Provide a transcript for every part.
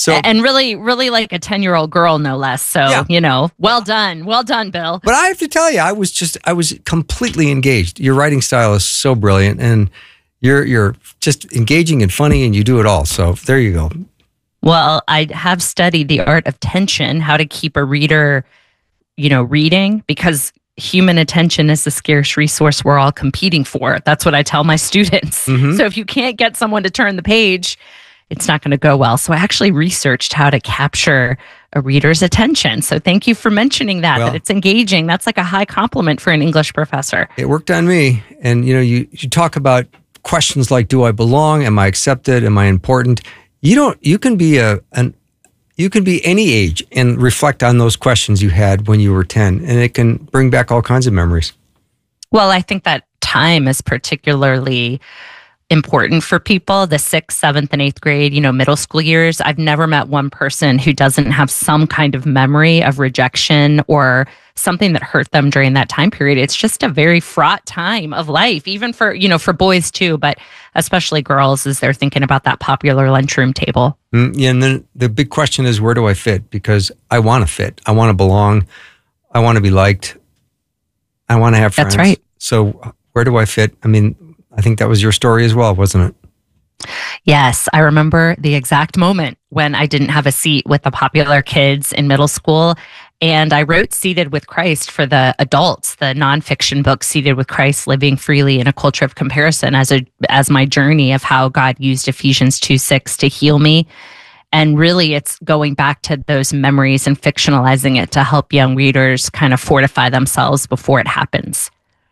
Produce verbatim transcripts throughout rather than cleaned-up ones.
So, and really, really like a ten-year-old girl, no less. So, yeah. you know, well done. Well done, Bill. But I have to tell you, I was just, I was completely engaged. Your writing style is so brilliant, and you're you're just engaging and funny, and you do it all. So there you go. Well, I have studied the art of tension, how to keep a reader, you know, reading, because human attention is the scarce resource we're all competing for. That's what I tell my students. Mm-hmm. So if you can't get someone to turn the page, it's not going to go well. So I actually researched how to capture a reader's attention. So thank you for mentioning that, Well, that it's engaging. That's like a high compliment for an English professor. It worked on me. And, you know, you, you talk about questions like, do I belong? Am I accepted? Am I important? You don't, you can be a, an, you can be any age and reflect on those questions you had when you were ten, and it can bring back all kinds of memories. Well, I think that time is particularly important for people, the sixth, seventh, and eighth grade, you know, middle school years. I've never met one person who doesn't have some kind of memory of rejection or something that hurt them during that time period. It's just a very fraught time of life, even for, you know, for boys too, but especially girls as they're thinking about that popular lunchroom table. Mm, yeah, and then the big question is, where do I fit? Because I want to fit. I want to belong. I want to be liked. I want to have friends. That's right. So where do I fit? I mean, I think that was your story as well, wasn't it? Yes, I remember the exact moment when I didn't have a seat with the popular kids in middle school. And I wrote Seated with Christ for the adults, the nonfiction book Seated with Christ, Living Freely in a Culture of Comparison, as a as my journey of how God used Ephesians two six to heal me. And really, it's going back to those memories and fictionalizing it to help young readers kind of fortify themselves before it happens.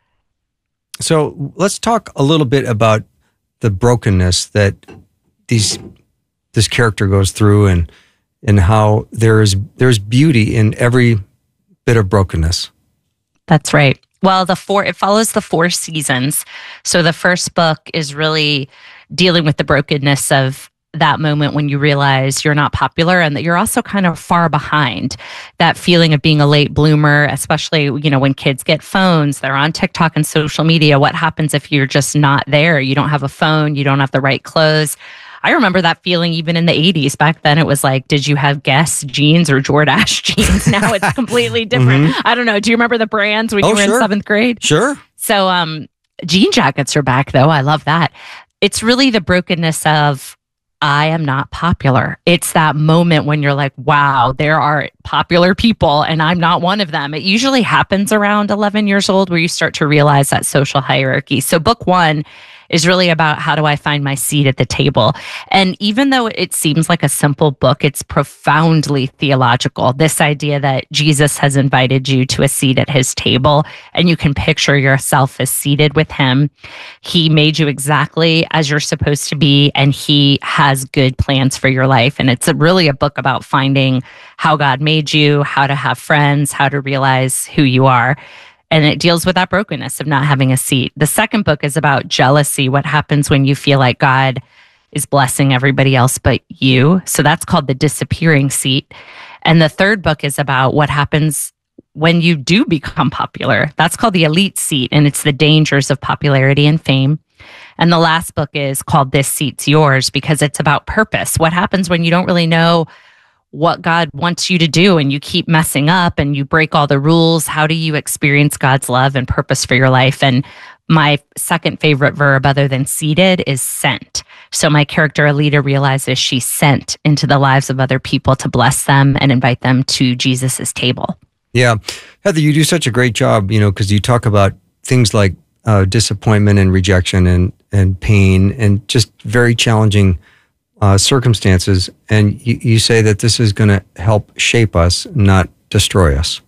So let's talk a little bit about the brokenness that these this character goes through, and and how there is there's beauty in every bit of brokenness. That's right. Well, the four it follows the four seasons. So the first book is really dealing with the brokenness of that moment when you realize you're not popular and that you're also kind of far behind. That feeling of being a late bloomer, especially, you know, when kids get phones, they're on TikTok and social media. What happens if you're just not there? You don't have a phone, you don't have the right clothes. I remember that feeling even in the eighties. Back then it was like, did you have Guess jeans or Jordache jeans? Now it's completely different. Mm-hmm. I don't know. Do you remember the brands when Oh, you were sure. in seventh grade? Sure. So um, jean jackets are back though. I love that. It's really the brokenness of, I am not popular. It's that moment when you're like, wow, there are popular people and I'm not one of them. It usually happens around eleven years old where you start to realize that social hierarchy. So book one is really about how do I find my seat at the table. And even though it seems like a simple book, it's profoundly theological. This idea that Jesus has invited you to a seat at his table and you can picture yourself as seated with him. He made you exactly as you're supposed to be, and he has good plans for your life. And it's a, really a book about finding how God made you, how to have friends, how to realize who you are. And it deals with that brokenness of not having a seat. The second book is about jealousy, what happens when you feel like God is blessing everybody else but you. So that's called The Disappearing Seat. And the third book is about what happens when you do become popular. That's called The Elite Seat, and it's the dangers of popularity and fame. And the last book is called This Seat's Yours, because it's about purpose. What happens when you don't really know what God wants you to do and you keep messing up and you break all the rules? How do you experience God's love and purpose for your life? And my second favorite verb other than seated is sent. So my character Alita realizes she's sent into the lives of other people to bless them and invite them to Jesus's table. Yeah. Heather, you do such a great job, you know, because you talk about things like uh, disappointment and rejection and, and pain and just very challenging Uh, circumstances, and you, you say that this is going to help shape us, not destroy us.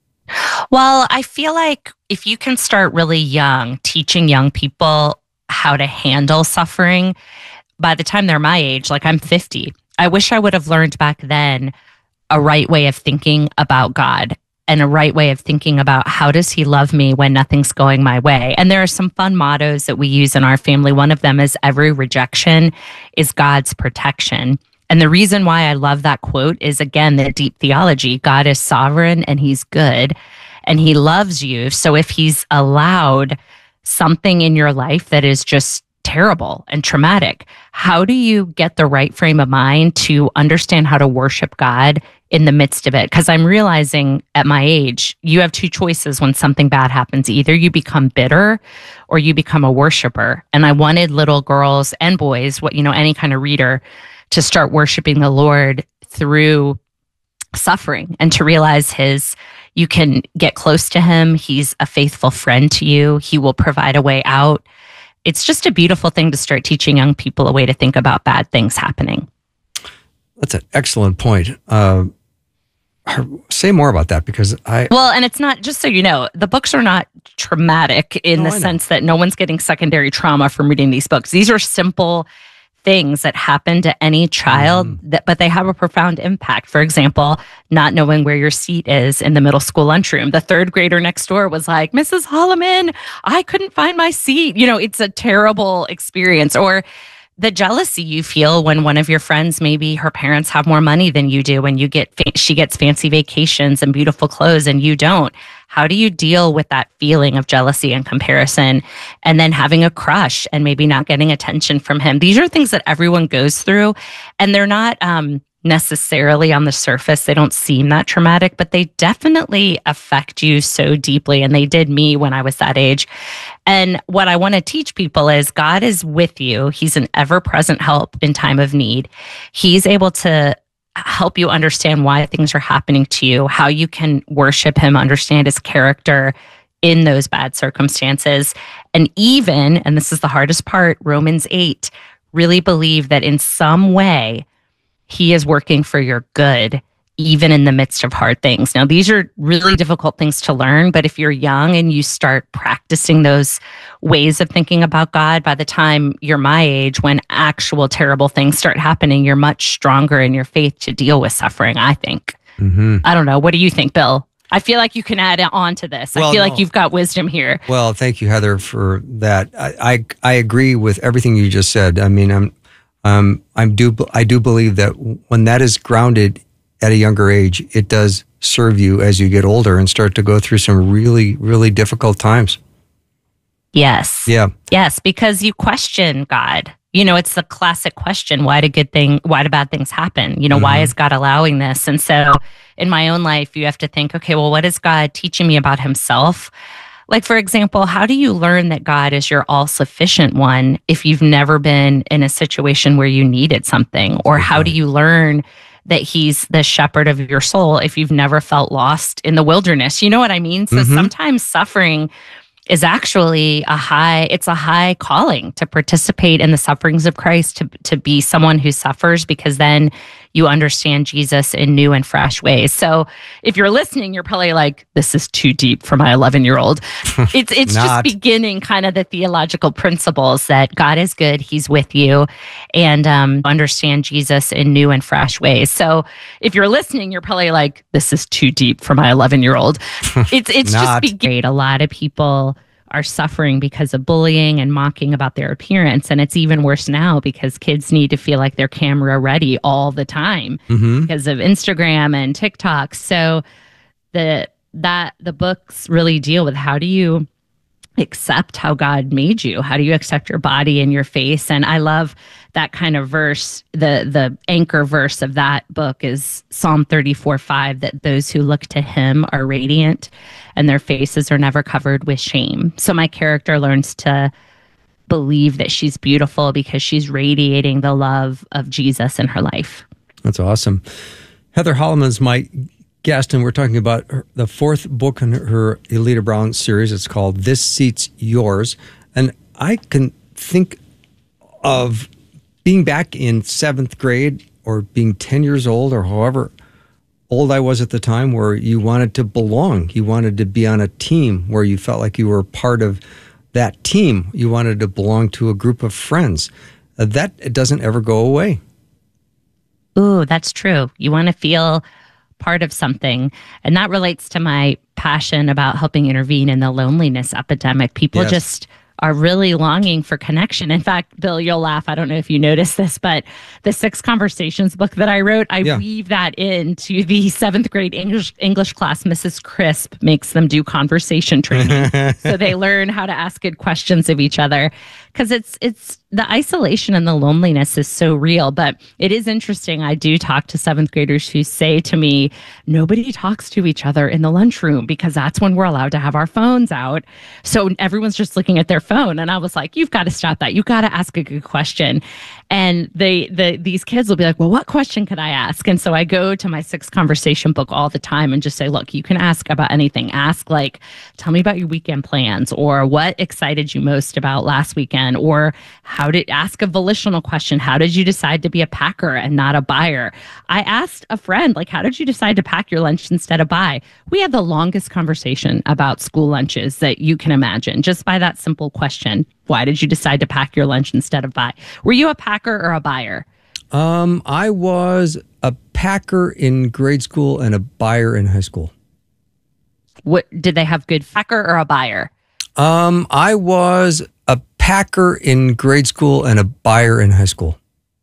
Well, I feel like if you can start really young, teaching young people how to handle suffering, by the time they're my age, like I'm fifty, I wish I would have learned back then a right way of thinking about God and a right way of thinking about how does he love me when nothing's going my way. And there are some fun mottos that we use in our family. One of them is every rejection is God's protection. And the reason why I love that quote is, again, the deep theology. God is sovereign and he's good and he loves you. So if he's allowed something in your life that is just terrible and traumatic. How do you get the right frame of mind to understand how to worship God in the midst of it? Because I'm realizing at my age, you have two choices when something bad happens. Either you become bitter or you become a worshiper. And I wanted little girls and boys, what, you know, any kind of reader, to start worshiping the Lord through suffering and to realize his, you can get close to him. He's a faithful friend to you. He will provide a way out. It's just a beautiful thing to start teaching young people a way to think about bad things happening. That's an excellent point. Uh, say more about that, because I... Well, and it's not, just so you know, the books are not traumatic in No, the I know. sense that no one's getting secondary trauma from reading these books. These are simple things that happen to any child, Mm. that, but they have a profound impact. For example, not knowing where your seat is in the middle school lunchroom. The third grader next door was like, Missus Holloman, I couldn't find my seat. You know, it's a terrible experience. Or the jealousy you feel when one of your friends, maybe her parents have more money than you do, and you get fa- she gets fancy vacations and beautiful clothes and you don't. How do you deal with that feeling of jealousy and comparison, and then having a crush and maybe not getting attention from him? These are things that everyone goes through, and they're not um, necessarily on the surface. They don't seem that traumatic, but they definitely affect you so deeply. And they did me when I was that age. And what I want to teach people is God is with you. He's an ever-present help in time of need. He's able to help you understand why things are happening to you, how you can worship him, understand his character in those bad circumstances. And even, and this is the hardest part, Romans eight, really believe that in some way he is working for your good, even in the midst of hard things. Now, these are really difficult things to learn, but if you're young and you start practicing those ways of thinking about God, by the time you're my age, when actual terrible things start happening, you're much stronger in your faith to deal with suffering, I think. Mm-hmm. I don't know. What do you think, Bill? I feel like you can add on to this. Well, I feel no. like you've got wisdom here. Well, thank you, Heather, for that. I, I I agree with everything you just said. I mean, I'm um I'm do I do believe that when that is grounded at a younger age, it does serve you as you get older and start to go through some really, really difficult times. Yes. Yeah. Yes, because you question God. You know, it's the classic question, why do good thing, why do bad things happen? You know, Mm-hmm. why is God allowing this? And so in my own life, you have to think, okay, well, what is God teaching me about himself? Like, for example, how do you learn that God is your all-sufficient one if you've never been in a situation where you needed something? Or how do you learn that he's the shepherd of your soul if you've never felt lost in the wilderness? You know what I mean? So Mhm. sometimes suffering is actually a high, it's a high calling to participate in the sufferings of Christ, to, to be someone who suffers, because then you understand Jesus in new and fresh ways. So if you're listening, you're probably like, this is too deep for my eleven year old. It's, it's just Not. beginning kind of the theological principles that God is good, he's with you, and um, understand Jesus in new and fresh ways. So if you're listening, you're probably like, this is too deep for my eleven year old. It's, it's just Not. beginning. A lot of people are suffering because of bullying and mocking about their appearance. And it's even worse now because kids need to feel like they're camera ready all the time Mm-hmm. because of Instagram and TikTok. So the that the books really deal with, how do you accept how God made you? How do you accept your body and your face? And I love that kind of verse. The the anchor verse of that book is Psalm thirty-four five, that those who look to him are radiant and their faces are never covered with shame. So my character learns to believe that she's beautiful because she's radiating the love of Jesus in her life. That's awesome. Heather Holloman's my guest, and we're talking about her, the fourth book in her Elita Brown series. It's called This Seat's Yours. And I can think of being back in seventh grade or being ten years old or however old I was at the time, where you wanted to belong. You wanted to be on a team where you felt like you were part of that team. You wanted to belong to a group of friends. Uh, that it doesn't ever go away. Ooh, that's true. You want to feel part of something. And that relates to my passion about helping intervene in the loneliness epidemic. People Yes. just are really longing for connection. In fact, Bill, you'll laugh. I don't know if you noticed this, but the Six Conversations book that I wrote, I Yeah. weave that into the seventh grade English English class. Missus Crisp makes them do conversation training. So they learn how to ask good questions of each other. Because it's it's the isolation and the loneliness is so real, but it is interesting. I do talk to seventh graders who say to me, nobody talks to each other in the lunchroom because that's when we're allowed to have our phones out. So everyone's just looking at their phone. And I was like, you've got to stop that. You've got to ask a good question. And they, the, these kids will be like, well, what question could I ask? And so I go to my sixth conversation book all the time and just say, look, you can ask about anything. Ask like, tell me about your weekend plans, or what excited you most about last weekend, or how did ask a volitional question. How did you decide to be a packer and not a buyer? I asked a friend, like, how did you decide to pack your lunch instead of buy? We had the longest conversation about school lunches that you can imagine, just by that simple question. Why did you decide to pack your lunch instead of buy? Were you a packer or a buyer? Um, I was a packer in grade school and a buyer in high school. What did they have good packer or a buyer? Um, I was a packer in grade school and a buyer in high school.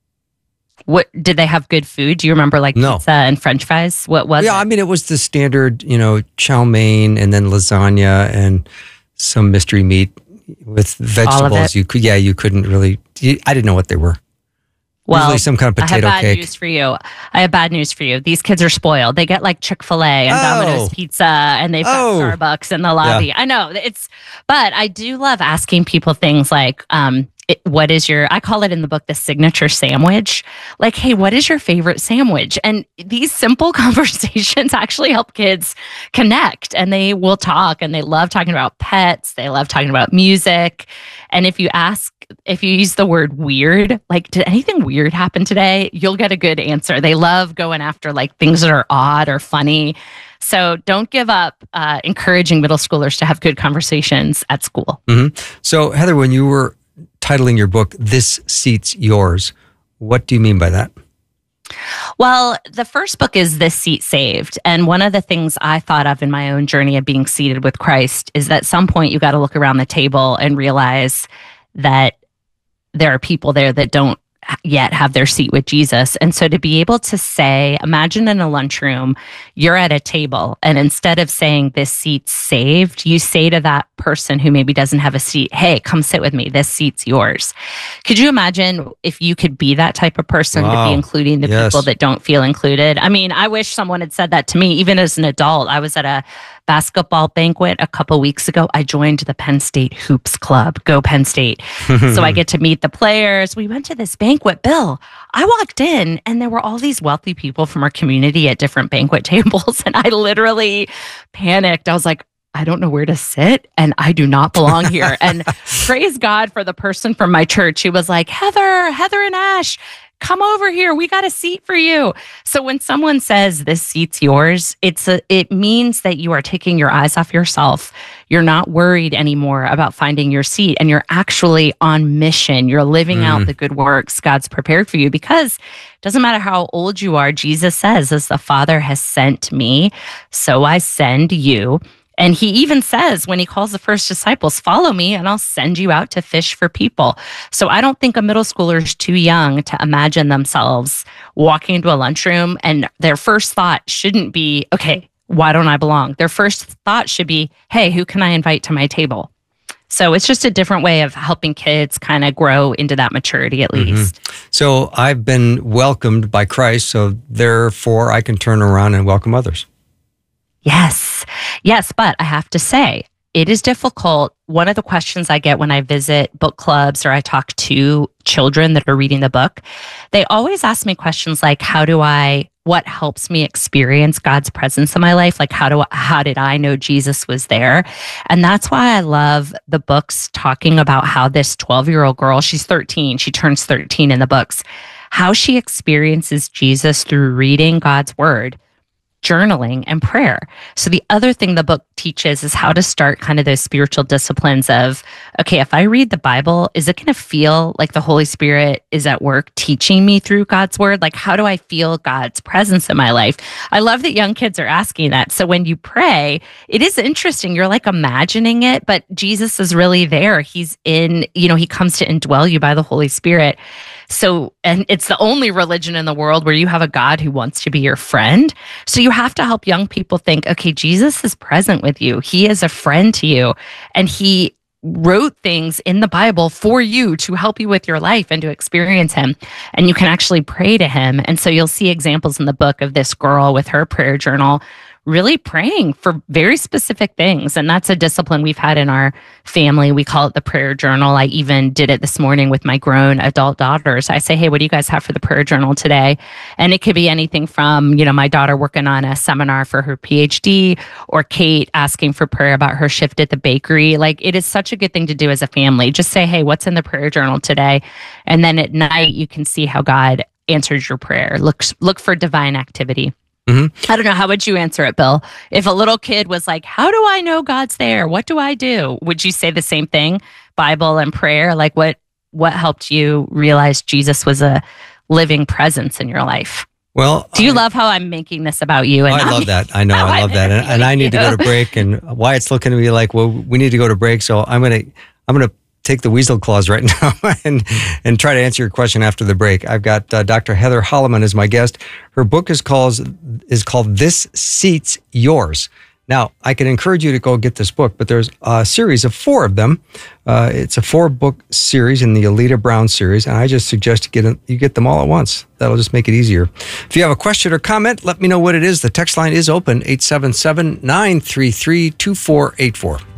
What did they have good food? Do you remember, like no. pizza and French fries? What was yeah, it? I mean, it was the standard, you know, chow mein and then lasagna and some mystery meat with vegetables. You could, yeah, you couldn't really. You, I didn't know what they were. Well, usually some kind of potato I have bad cake. news for you. I have bad news for you. These kids are spoiled. They get like Chick-fil-A and Oh. Domino's Pizza, and they've got Oh. Starbucks in the lobby. Yeah. I know it's, but I do love asking people things like, um, it, what is your, I call it in the book, the signature sandwich. Like, hey, what is your favorite sandwich? And these simple conversations actually help kids connect, and they will talk, and they love talking about pets. They love talking about music. And if you ask, if you use the word weird, like, did anything weird happen today? You'll get a good answer. They love going after like things that are odd or funny. So don't give up uh, encouraging middle schoolers to have good conversations at school. Mm-hmm. So, Heather, when you were titling your book, This Seat's Yours, what do you mean by that? Well, the first book is This Seat Saved. And one of the things I thought of in my own journey of being seated with Christ is that at some point you got to look around the table and realize that there are people there that don't yet have their seat with Jesus. And so to be able to say, imagine in a lunchroom, you're at a table, and instead of saying this seat's saved, you say to that person who maybe doesn't have a seat, hey, come sit with me. This seat's yours. Could you imagine if you could be that type of person Wow. to be including the Yes. people that don't feel included? I mean, I wish someone had said that to me, even as an adult. I was at a basketball banquet a couple weeks ago. I joined the Penn State Hoops Club. Go Penn State. So I get to meet the players. We went to this banquet. Bill, I walked in and there were all these wealthy people from our community at different banquet tables. And I literally panicked. I was like, I don't know where to sit and I do not belong here. And praise God for the person from my church who was like, Heather, Heather and Ash, come over here. We got a seat for you. So when someone says this seat's yours, it's a, it means that you are taking your eyes off yourself. You're not worried anymore about finding your seat, and you're actually on mission. You're living mm. out the good works God's prepared for you, because it doesn't matter how old you are. Jesus says, as the Father has sent me, so I send you. And he even says, when he calls the first disciples, follow me and I'll send you out to fish for people. So I don't think a middle schooler is too young to imagine themselves walking into a lunchroom and their first thought shouldn't be, okay, why don't I belong? Their first thought should be, hey, who can I invite to my table? So it's just a different way of helping kids kind of grow into that maturity, at least. Mm-hmm. So I've been welcomed by Christ, so therefore I can turn around and welcome others. Yes. Yes. But I have to say, it is difficult. One of the questions I get when I visit book clubs or I talk to children that are reading the book, they always ask me questions like, how do I, what helps me experience God's presence in my life? Like, how do I, how did I know Jesus was there? And that's why I love the books talking about how this twelve-year-old girl, she's thirteen, she turns thirteen in the books, how she experiences Jesus through reading God's word, journaling, and prayer. So the other thing the book teaches is how to start kind of those spiritual disciplines of, okay, if I read the Bible, is it going to feel like the Holy Spirit is at work teaching me through God's word? Like, how do I feel God's presence in my life? I love that young kids are asking that. So when you pray, it is interesting. You're like imagining it, but Jesus is really there. He's in, you know, he comes to indwell you by the Holy Spirit. So, and it's the only religion in the world where you have a God who wants to be your friend. So you have to help young people think, okay, Jesus is present with you. He is a friend to you. And he wrote things in the Bible for you to help you with your life and to experience him. And you can actually pray to him. And so you'll see examples in the book of this girl with her prayer journal really praying for very specific things. And that's a discipline we've had in our family. We call it the prayer journal. I even did it this morning with my grown adult daughters. I say, hey, what do you guys have for the prayer journal today? And it could be anything from, you know, my daughter working on a seminar for her P H D, or Kate asking for prayer about her shift at the bakery. Like, it is such a good thing to do as a family. Just say, hey, what's in the prayer journal today? And then at night, you can see how God answers your prayer. Look, look for divine activity. Mm-hmm. I don't know. How would you answer it, Bill? If a little kid was like, how do I know God's there? What do I do? Would you say the same thing? Bible and prayer? Like, what, what helped you realize Jesus was a living presence in your life? Well, do you I, love how I'm making this about you? And I love that. I know. I love that. And, and I need you. to go to break. And Wyatt's looking at me like, well, we need to go to break. So I'm going to, I'm going to take the weasel clause right now and and try to answer your question after the break. I've got uh, Doctor Heather Holleman as my guest. Her book is called is called This Seat's Yours. Now, I can encourage you to go get this book, but there's a series of four of them. Uh, it's a four-book series in the Alita Brown series, and I just suggest you get, them, you get them all at once. That'll just make it easier. If you have a question or comment, let me know what it is. The text line is open, eight seven seven, nine three three, two four eight four.